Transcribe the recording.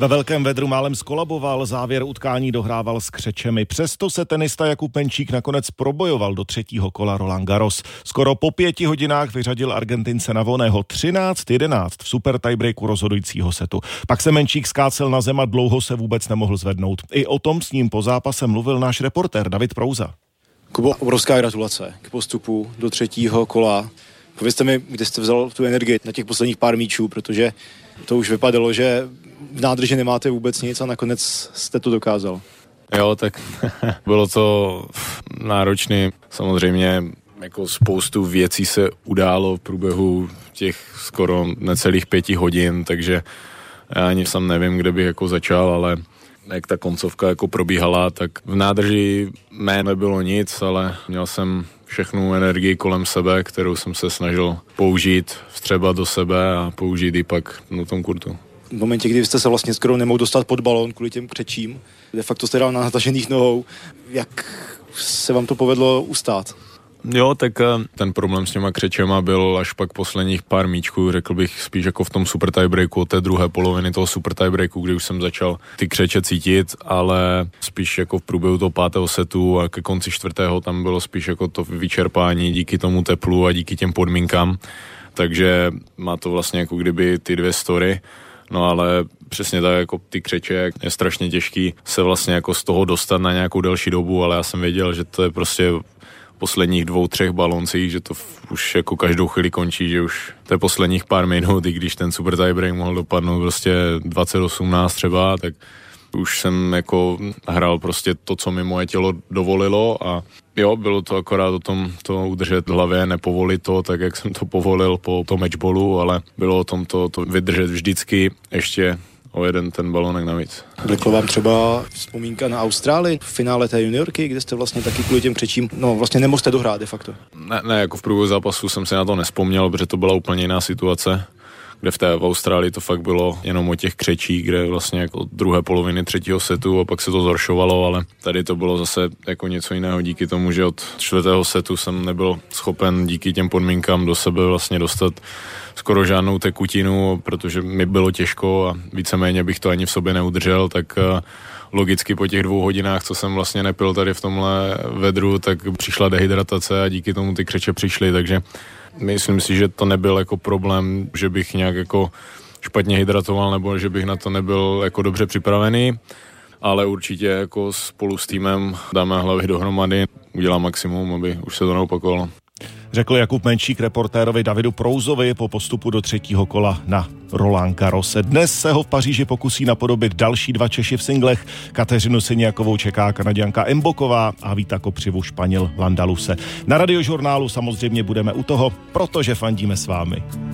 Ve velkém vedru málem skolaboval, závěr utkání dohrával s křečemi. Přesto se tenista Jakub Menčík nakonec probojoval do třetího kola Roland Garros. Skoro po 5 hodinách vyřadil Argentince Navoného 13-11 v super tiebreaku rozhodujícího setu. Pak se Menčík skácel na zem a dlouho se vůbec nemohl zvednout. I o tom s ním po zápase mluvil náš reportér David Prouza. Kubo, obrovská gratulace k postupu do třetího kola. Povězte mi, kde jste vzal tu energii na těch posledních pár míčů, protože to už vypadalo, že v nádrži nemáte vůbec nic a nakonec jste to dokázal. Jo, tak bylo to náročné. Samozřejmě jako spoustu věcí se událo v průběhu těch skoro necelých 5 hodin, takže já ani sám nevím, kde bych jako začal, ale jak ta koncovka jako probíhala, tak v nádrži nebylo nic, ale měl jsem všechnu energii kolem sebe, kterou jsem se snažil použít, vstřebat do sebe a použít i pak na tom kurtu. V momentě, kdy jste se vlastně skoro nemohl dostat pod balón kvůli těm křečím, de facto jste dal na natažených nohou, jak se vám to povedlo ustát? Jo, tak ten problém s těma křečema byl až pak posledních pár míčků, řekl bych spíš jako v tom super tiebreaku, od té druhé poloviny toho super tiebreaku, kdy už jsem začal ty křeče cítit, ale spíš jako v průběhu toho 5. setu a ke konci 4. tam bylo spíš jako to vyčerpání díky tomu teplu a díky těm podmínkám, takže má to vlastně jako kdyby ty dvě story. No ale přesně tak jako ty křeče, je strašně těžký se vlastně jako z toho dostat na nějakou delší dobu, ale já jsem věděl, že to je prostě posledních 2-3 baloncích, že to už jako každou chvíli končí, že už to je posledních pár minut, i když ten super tiebreak mohl dopadnout prostě 20-18 třeba, tak už jsem jako hrál prostě to, co mi moje tělo dovolilo a jo, bylo to akorát o tom to udržet v hlavě, nepovolit to, tak jak jsem to povolil po tom matchballu, ale bylo o tom to vydržet vždycky ještě o jeden ten balonek navíc. Vleklo vám třeba vzpomínka na Austrálii v finále té juniorky, kde jste vlastně taky kvůli těm křečím, vlastně nemohl jste dohrát de facto? Ne, jako v průběhu zápasu jsem si na to nespomněl, protože to byla úplně jiná situace, kde v Austrálii to fakt bylo jenom o těch křečích, kde vlastně jako od druhé poloviny 3. setu a pak se to zhoršovalo, ale tady to bylo zase jako něco jiného díky tomu, že od 4. setu jsem nebyl schopen díky těm podmínkám do sebe vlastně dostat skoro žádnou tekutinu, protože mi bylo těžko a víceméně bych to ani v sobě neudržel, tak logicky po těch 2 hodinách, co jsem vlastně nepil tady v tomhle vedru, tak přišla dehydratace a díky tomu ty křeče přišly, takže myslím si, že to nebyl jako problém, že bych nějak jako špatně hydratoval nebo že bych na to nebyl jako dobře připravený, ale určitě jako spolu s týmem dáme hlavy dohromady, udělám maximum, aby už se to neopakovalo. Řekl Jakub Menčík reportérovi Davidu Prouzovi po postupu do 3. kola na Roland Garros. Dnes se ho v Paříži pokusí napodobit další 2 Češi v singlech. Kateřinu Syniakovou čeká Kanaďanka Mboková a Víta Kopřivu Španěl Landaluse. Na Radiožurnálu samozřejmě budeme u toho, protože fandíme s vámi.